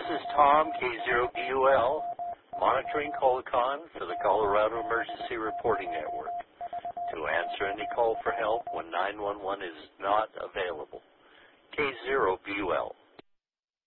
is Tom, K0BUL, monitoring Colcon for the Colorado Emergency Reporting Network. To answer any call for help when 911 is not available, K0BUL.